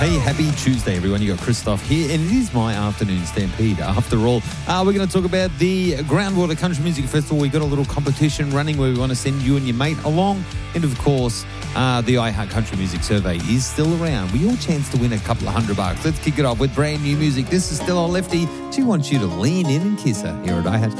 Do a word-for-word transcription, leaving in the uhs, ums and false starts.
Hey, happy Tuesday, everyone. You got Christoph here, and it is my afternoon stampede. After all, uh, we're going to talk about the Groundwater Country Music Festival. We've got a little competition running where we want to send you and your mate along. And, of course, uh, the iHeart Country Music Survey is still around. We all chance to win a couple of hundred bucks. Let's kick it off with brand new music. This is Still on Lefty. She wants you to lean in and kiss her here at iHeart